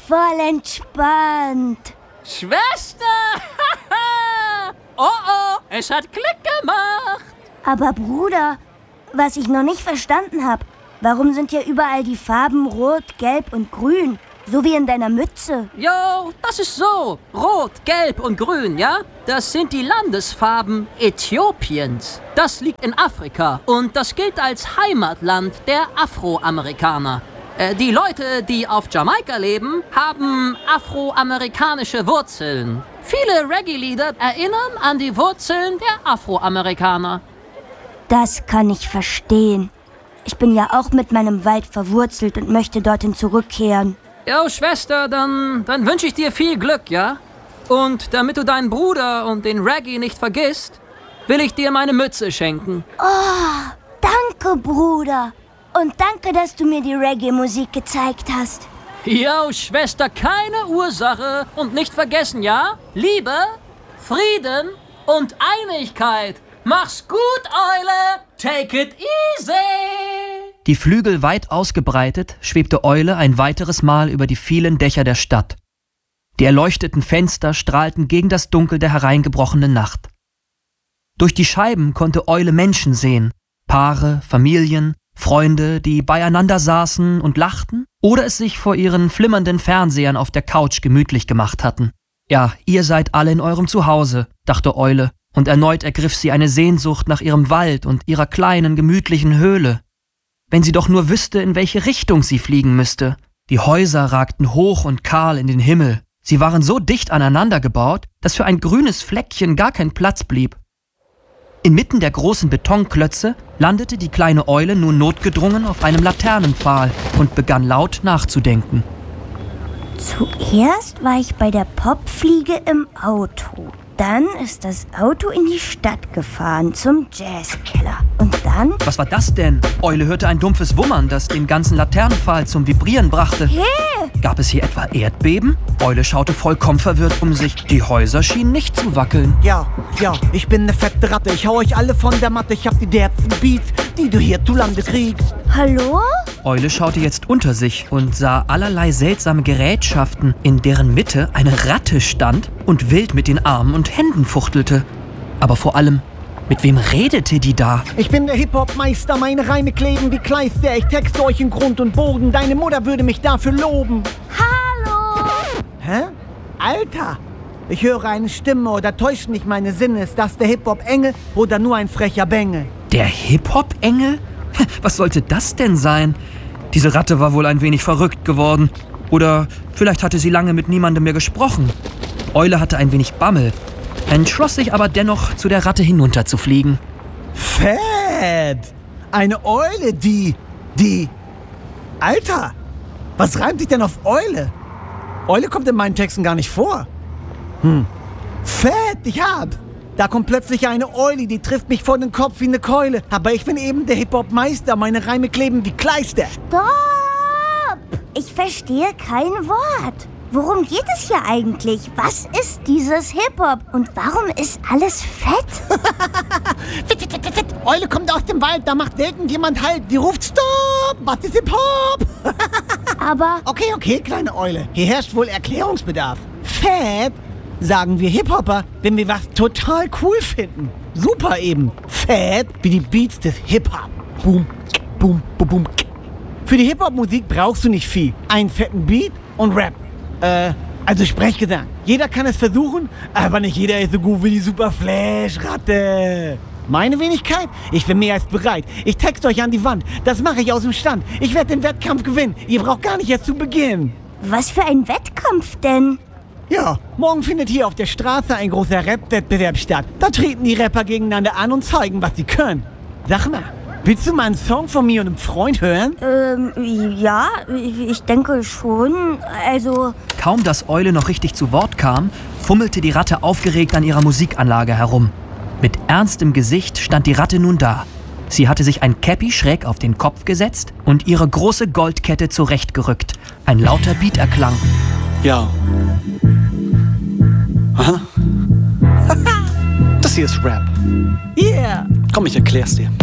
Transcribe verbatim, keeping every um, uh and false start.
voll entspannt. Schwester! Oh oh, es hat Klick gemacht. Aber Bruder, was ich noch nicht verstanden habe, warum sind hier überall die Farben Rot, Gelb und Grün? So wie in deiner Mütze. Jo, das ist so. Rot, Gelb und Grün, ja? Das sind die Landesfarben Äthiopiens. Das liegt in Afrika und das gilt als Heimatland der Afroamerikaner. Äh, die Leute, die auf Jamaika leben, haben afroamerikanische Wurzeln. Viele Reggae-Lieder erinnern an die Wurzeln der Afroamerikaner. Das kann ich verstehen. Ich bin ja auch mit meinem Wald verwurzelt und möchte dorthin zurückkehren. Jo, Schwester, dann, dann wünsche ich dir viel Glück, ja? Und damit du deinen Bruder und den Reggae nicht vergisst, will ich dir meine Mütze schenken. Oh, danke, Bruder. Und danke, dass du mir die Reggae-Musik gezeigt hast. Jo, Schwester, keine Ursache. Und nicht vergessen, ja? Liebe, Frieden und Einigkeit. Mach's gut, Eule. Take it easy. Die Flügel weit ausgebreitet, schwebte Eule ein weiteres Mal über die vielen Dächer der Stadt. Die erleuchteten Fenster strahlten gegen das Dunkel der hereingebrochenen Nacht. Durch die Scheiben konnte Eule Menschen sehen, Paare, Familien, Freunde, die beieinander saßen und lachten oder es sich vor ihren flimmernden Fernsehern auf der Couch gemütlich gemacht hatten. Ja, ihr seid alle in eurem Zuhause, dachte Eule, und erneut ergriff sie eine Sehnsucht nach ihrem Wald und ihrer kleinen, gemütlichen Höhle. Wenn sie doch nur wüsste, in welche Richtung sie fliegen müsste. Die Häuser ragten hoch und kahl in den Himmel. Sie waren so dicht aneinander gebaut, dass für ein grünes Fleckchen gar kein Platz blieb. Inmitten der großen Betonklötze landete die kleine Eule nun notgedrungen auf einem Laternenpfahl und begann laut nachzudenken. Zuerst war ich bei der Popfliege im Auto. Dann ist das Auto in die Stadt gefahren, zum Jazzkeller. Und dann... Was war das denn? Eule hörte ein dumpfes Wummern, das den ganzen Laternenpfahl zum Vibrieren brachte. Hey! Gab es hier etwa Erdbeben? Eule schaute vollkommen verwirrt um sich. Die Häuser schienen nicht zu wackeln. Ja, ja, ich bin eine fette Ratte. Ich hau euch alle von der Matte. Ich hab die derben Beats, die du hierzulande kriegst. Hallo? Eule schaute jetzt unter sich und sah allerlei seltsame Gerätschaften, in deren Mitte eine Ratte stand und wild mit den Armen und Händen fuchtelte. Aber vor allem, mit wem redete die da? Ich bin der Hip-Hop-Meister, meine Reime kleben wie Kleister. Ich texte euch in Grund und Boden, deine Mutter würde mich dafür loben. Hallo? Hä? Alter, ich höre eine Stimme oder täuscht mich meine Sinne. Ist das der Hip-Hop-Engel oder nur ein frecher Bengel? Der Hip-Hop-Engel? Was sollte das denn sein? Diese Ratte war wohl ein wenig verrückt geworden. Oder vielleicht hatte sie lange mit niemandem mehr gesprochen. Eule hatte ein wenig Bammel, entschloss sich aber dennoch, zu der Ratte hinunterzufliegen. Fett! Eine Eule, die... die... Alter! Was reimt sich denn auf Eule? Eule kommt in meinen Texten gar nicht vor. Hm. Fett, ich hab's! Da kommt plötzlich eine Eule, die trifft mich vor den Kopf wie eine Keule. Aber ich bin eben der Hip-Hop-Meister, meine Reime kleben wie Kleister. Stopp! Ich verstehe kein Wort. Worum geht es hier eigentlich? Was ist dieses Hip-Hop? Und warum ist alles fett? Fit, fit, fit, fit. Eule kommt aus dem Wald, da macht irgendjemand Halt. Die ruft Stopp! Was ist Hip-Hop? Aber... Okay, okay, kleine Eule. Hier herrscht wohl Erklärungsbedarf. Fett sagen wir Hip-Hopper, wenn wir was total cool finden. Super eben. Fett wie die Beats des Hip-Hop. Boom, boom, boom, boom. Für die Hip-Hop-Musik brauchst du nicht viel. Einen fetten Beat und Rap. Äh, also Sprechgesang. Jeder kann es versuchen, aber nicht jeder ist so gut wie die Super Flash-Ratte. Meine Wenigkeit? Ich bin mehr als bereit. Ich texte euch an die Wand. Das mache ich aus dem Stand. Ich werde den Wettkampf gewinnen. Ihr braucht gar nicht erst zu beginnen. Was für ein Wettkampf denn? Ja, morgen findet hier auf der Straße ein großer Rap-Wettbewerb statt. Da treten die Rapper gegeneinander an und zeigen, was sie können. Sag mal, willst du mal einen Song von mir und einem Freund hören? Ähm, ja, ich denke schon. Also... Kaum dass Eule noch richtig zu Wort kam, fummelte die Ratte aufgeregt an ihrer Musikanlage herum. Mit ernstem Gesicht stand die Ratte nun da. Sie hatte sich ein Käppi schräg auf den Kopf gesetzt und ihre große Goldkette zurechtgerückt. Ein lauter Beat erklang. Ja. Aha. Das hier ist Rap. Yeah! Komm, ich erklär's dir.